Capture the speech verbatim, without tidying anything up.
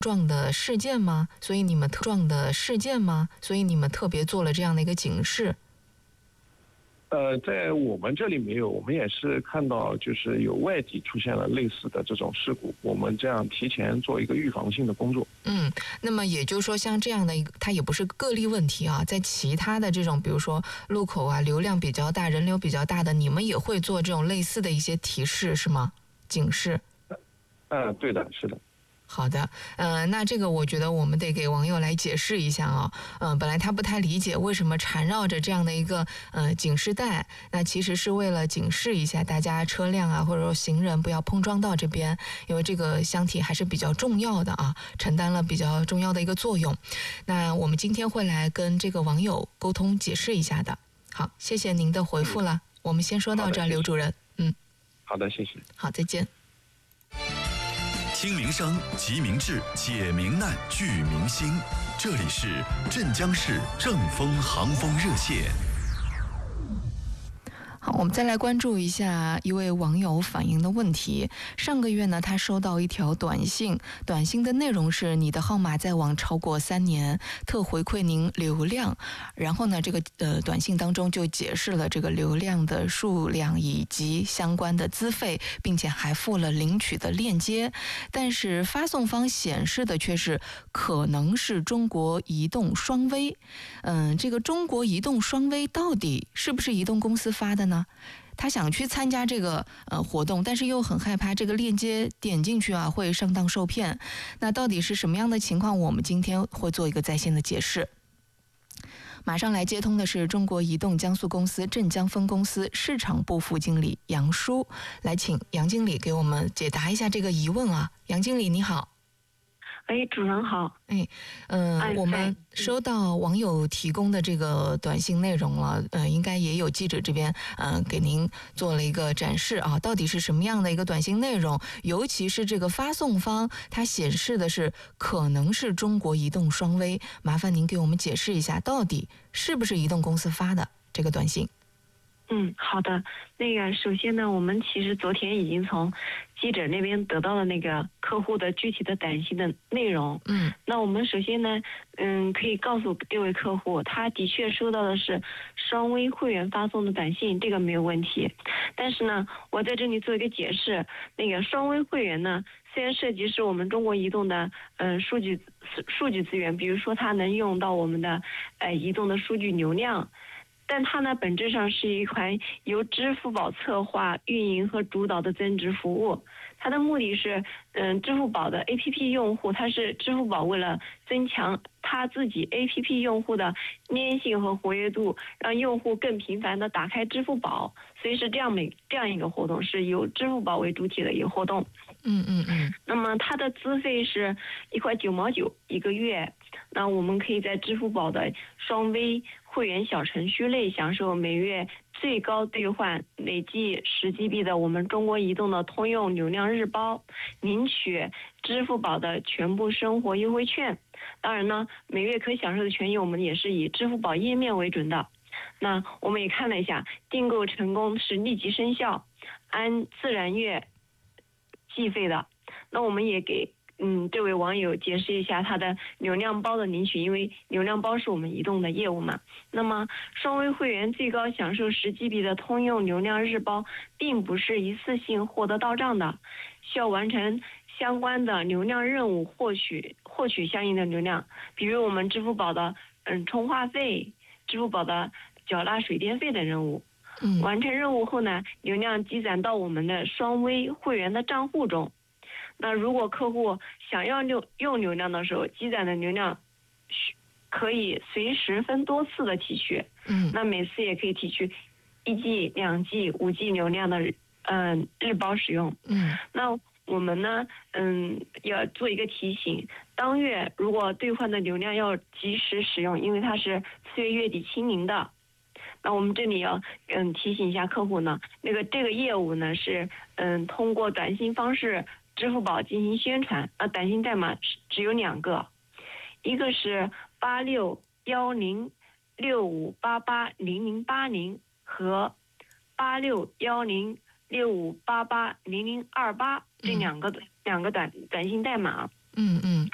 撞的事件吗？所以你们特撞的事件吗？所以你们特别做了这样的一个警示？ 呃，在我们这里没有，我们也是看到就是有外地出现了类似的这种事故，我们这样提前做一个预防性的工作。 嗯，那么也就是说，像这样的一个，它也不是个例问题啊，在其他的这种，比如说路口啊，流量比较大、人流比较大的，你们也会做这种类似的一些提示，是吗？警示？ 嗯、呃，对的，是的。 好的，呃，那这个我觉得我们得给网友来解释一下啊，嗯、呃，本来他不太理解为什么缠绕着这样的一个呃警示带，那其实是为了警示一下大家车辆啊或者说行人不要碰撞到这边，因为这个箱体还是比较重要的啊，承担了比较重要的一个作用。那我们今天会来跟这个网友沟通解释一下的。好，谢谢您的回复了，嗯、我们先说到这儿，刘主任。嗯， 好的，谢谢。 好，再见。 听民生急民治解民难聚民心，这里是镇江市正风航风热线。 好，我们再来关注一下一位网友反映的问题。上个月呢，他收到一条短信，短信的内容是你的号码在网超过三年，特回馈您流量。然后呢，这个呃短信当中就解释了这个流量的数量以及相关的资费，并且还附了领取的链接。但是发送方显示的却是可能是中国移动双微。嗯，这个中国移动双微到底是不是移动公司发的呢？他想去参加这个呃活动，但是又很害怕这个链接点进去啊会上当受骗。那到底是什么样的情况？我们今天会做一个在线的解释。马上来接通的是中国移动江苏公司镇江分公司市场部副经理杨舒，来请杨经理给我们解答一下这个疑问啊。杨经理你好。 哎，主人好。 哎，嗯、呃，我们收到网友提供的这个短信内容了，呃，应该也有记者这边呃给您做了一个展示啊，到底是什么样的一个短信内容？尤其是这个发送方，它显示的是可能是中国移动双微，麻烦您给我们解释一下，到底是不是移动公司发的这个短信？ 嗯，好的。那个，首先呢，我们其实昨天已经从记者那边得到了那个客户的具体的短信的内容。 嗯， 那我们首先呢，嗯，可以告诉这位客户，他的确收到的是双微会员发送的短信，这个没有问题。但是呢，我在这里做一个解释，那个双微会员呢，虽然涉及是我们中国移动的嗯、呃、数据数据资源，比如说它能用到我们的呃移动的数据流量。但它呢，本质上是一款由支付宝策划、运营和主导的增值服务。它的目的是，嗯，支付宝的 A P P 用户，它是支付宝为了增强它自己 A P P 用户的粘性和活跃度，让用户更频繁的打开支付宝，所以是这样每这样一个活动，是由支付宝为主体的一个活动。 嗯嗯嗯。 那么它的资费是一块九毛九一个月。那我们可以在支付宝的双微会员小程序内享受每月最高兑换累计十 G B 的我们中国移动的通用流量日包，领取支付宝的全部生活优惠券。当然呢，每月可享受的权益我们也是以支付宝页面为准的。那我们也看了一下，订购成功是立即生效，按自然月计费的。那我们也给嗯，这位网友解释一下他的流量包的领取，因为流量包是我们移动的业务嘛。那么双微会员最高享受十 G B 的通用流量日包，并不是一次性获得到账的，需要完成相关的流量任务，获取获取相应的流量，比如我们支付宝的嗯充话费、支付宝的缴纳水电费等任务。 嗯， 完成任务后呢，流量积攒到我们的双微会员的账户中。那如果客户想要流用流量的时候，积攒的流量可以随时分多次的提取。 嗯， 那每次也可以提取一 G、两 G、五 G 流量的嗯、呃、日包使用。 嗯， 那我们呢，嗯，要做一个提醒，当月如果兑换的流量要及时使用，因为它是四月月底清零的。那我们这里要嗯提醒一下客户呢，那个这个业务呢是嗯通过短信方式。支付宝进行宣传，呃，短信代码只有两个，一个是八六幺零六五八八零零八零和八六幺零六五八八零零二八这两个、嗯、两个短短信代码。 嗯嗯。